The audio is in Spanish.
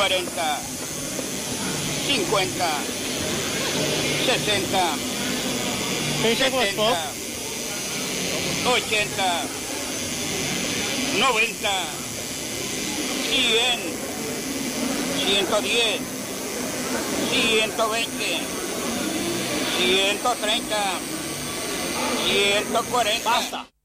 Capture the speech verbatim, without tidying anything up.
cuarenta, cincuenta, sesenta, setenta, ochenta, noventa, cien, ciento diez, ciento veinte, ciento treinta, ciento cuarenta. ¡Basta!